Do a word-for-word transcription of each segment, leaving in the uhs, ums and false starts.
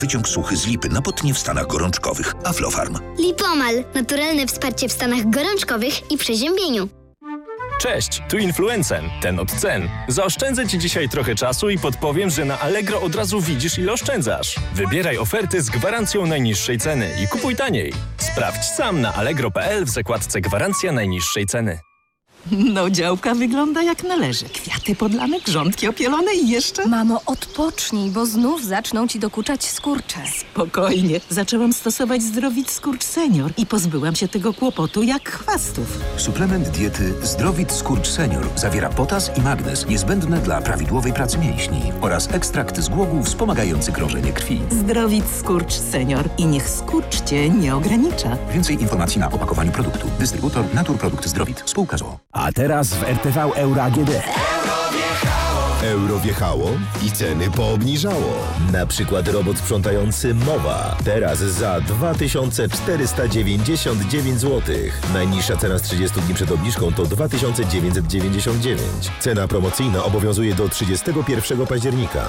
Wyciąg suchy z lipy na potnie w stanach gorączkowych. Aflofarm. Lipomal. Naturalne wsparcie w stanach gorączkowych i przeziębieniu. Cześć, tu Influencen, ten od cen. Zaoszczędzę Ci dzisiaj trochę czasu i podpowiem, że na Allegro od razu widzisz, ile oszczędzasz. Wybieraj oferty z gwarancją najniższej ceny i kupuj taniej. Sprawdź sam na allegro kropka p l w zakładce Gwarancja najniższej ceny. No, działka wygląda jak należy. Kwiaty podlane, grządki opielone i jeszcze... Mamo, odpocznij, bo znów zaczną ci dokuczać skurcze. Spokojnie. Zaczęłam stosować Zdrowit Skurcz Senior i pozbyłam się tego kłopotu jak chwastów. Suplement diety Zdrowit Skurcz Senior zawiera potas i magnez niezbędne dla prawidłowej pracy mięśni oraz ekstrakt z głogów wspomagający krążenie krwi. Zdrowit Skurcz Senior i niech skurcz Cię nie ogranicza. Więcej informacji na opakowaniu produktu. Dystrybutor Naturprodukt Zdrowit. Spółka z o o. A teraz w R T V Euro A G D. Euro wjechało i ceny poobniżało. Na przykład robot sprzątający Mowa. Teraz za dwa tysiące czterysta dziewięćdziesiąt dziewięć złotych. Najniższa cena z trzydziestu dni przed obniżką to dwa tysiące dziewięćset dziewięćdziesiąt dziewięć. Cena promocyjna obowiązuje do trzydziestego pierwszego października.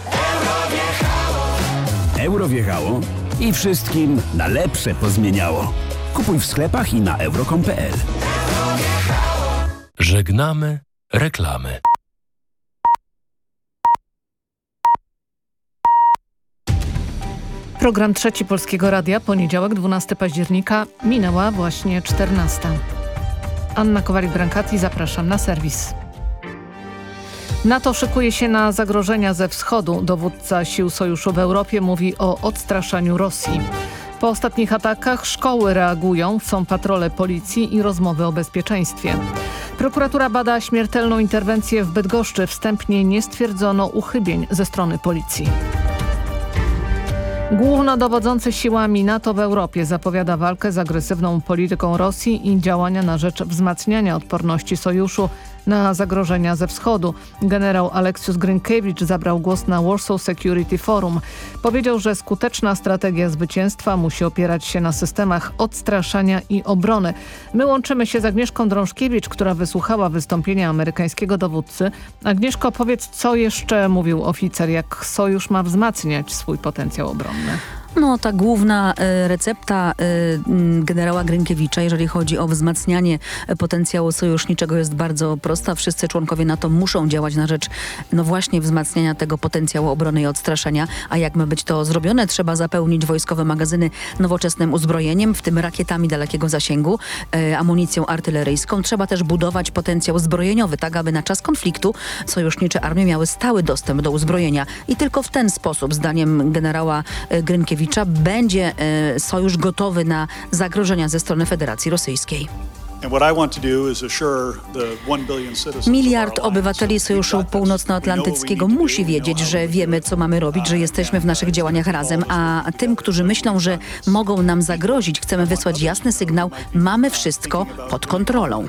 Euro wjechało i wszystkim na lepsze pozmieniało. Kupuj w sklepach i na euro kropka p l. Żegnamy reklamy. Program Trzeci Polskiego Radia, poniedziałek, dwunastego października, minęła właśnie czternasta. Anna Kowalik-Brankati, zapraszam na serwis. NATO szykuje się na zagrożenia ze wschodu. Dowódca sił sojuszu w Europie mówi o odstraszaniu Rosji. Po ostatnich atakach szkoły reagują, są patrole policji i rozmowy o bezpieczeństwie. Prokuratura bada śmiertelną interwencję w Bydgoszczy. Wstępnie nie stwierdzono uchybień ze strony policji. Głównodowodzący siłami NATO w Europie zapowiada walkę z agresywną polityką Rosji i działania na rzecz wzmacniania odporności sojuszu na zagrożenia ze wschodu. Generał Aleksius Grynkewicz zabrał głos na Warsaw Security Forum. Powiedział, że skuteczna strategia zwycięstwa musi opierać się na systemach odstraszania i obrony. My łączymy się z Agnieszką Drążkiewicz, która wysłuchała wystąpienia amerykańskiego dowódcy. Agnieszko, powiedz, co jeszcze mówił oficer, jak sojusz ma wzmacniać swój potencjał obronny? No, ta główna e, recepta e, generała Grynkiewicza, jeżeli chodzi o wzmacnianie potencjału sojuszniczego, jest bardzo prosta. Wszyscy członkowie NATO muszą działać na rzecz, no właśnie, wzmacniania tego potencjału obrony i odstraszania. A jak ma być to zrobione? Trzeba zapełnić wojskowe magazyny nowoczesnym uzbrojeniem, w tym rakietami dalekiego zasięgu, e, amunicją artyleryjską. Trzeba też budować potencjał zbrojeniowy, tak aby na czas konfliktu sojusznicze armie miały stały dostęp do uzbrojenia. I tylko w ten sposób, zdaniem generała e, Grynkiewicza, będzie e, sojusz gotowy na zagrożenia ze strony Federacji Rosyjskiej. Miliard obywateli Sojuszu Północnoatlantyckiego musi wiedzieć, że wiemy, co mamy robić, że jesteśmy w naszych działaniach razem, a tym, którzy myślą, że mogą nam zagrozić, chcemy wysłać jasny sygnał: mamy wszystko pod kontrolą.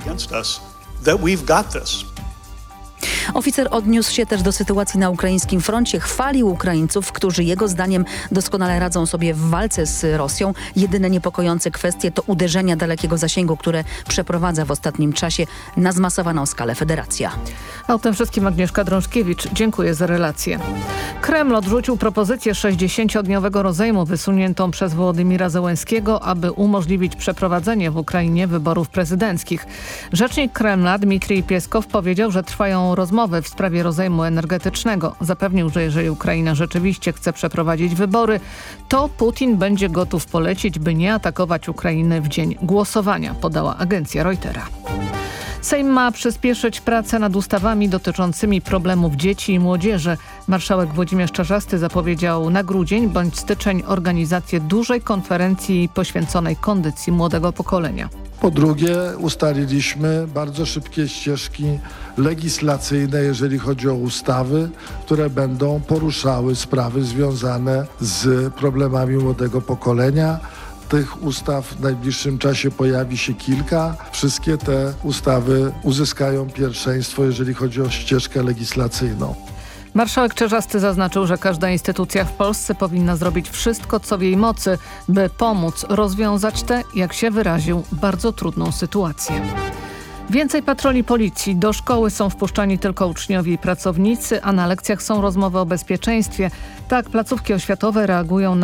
Oficer odniósł się też do sytuacji na ukraińskim froncie. Chwalił Ukraińców, którzy jego zdaniem doskonale radzą sobie w walce z Rosją. Jedyne niepokojące kwestie to uderzenia dalekiego zasięgu, które przeprowadza w ostatnim czasie na zmasowaną skalę Federacja. A o tym wszystkim Agnieszka Drążkiewicz. Dziękuję za relację. Kreml odrzucił propozycję sześćdziesięciodniowego rozejmu wysuniętą przez Wołodymira Zełenskiego, aby umożliwić przeprowadzenie w Ukrainie wyborów prezydenckich. Rzecznik Kremla Dmitrij Pieskow powiedział, że trwają rozmowy w sprawie rozejmu energetycznego. Zapewnił, że jeżeli Ukraina rzeczywiście chce przeprowadzić wybory, to Putin będzie gotów polecić, by nie atakować Ukrainy w dzień głosowania, podała agencja Reutera. Sejm ma przyspieszyć pracę nad ustawami dotyczącymi problemów dzieci i młodzieży. Marszałek Włodzimierz Czarzasty zapowiedział na grudzień bądź styczeń organizację dużej konferencji poświęconej kondycji młodego pokolenia. Po drugie, ustaliliśmy bardzo szybkie ścieżki legislacyjne, jeżeli chodzi o ustawy, które będą poruszały sprawy związane z problemami młodego pokolenia. Tych ustaw w najbliższym czasie pojawi się kilka. Wszystkie te ustawy uzyskają pierwszeństwo, jeżeli chodzi o ścieżkę legislacyjną. Marszałek Czarzasty zaznaczył, że każda instytucja w Polsce powinna zrobić wszystko, co w jej mocy, by pomóc rozwiązać tę, jak się wyraził, bardzo trudną sytuację. Więcej patroli policji. Do szkoły są wpuszczani tylko uczniowie i pracownicy, a na lekcjach są rozmowy o bezpieczeństwie. Tak placówki oświatowe reagują na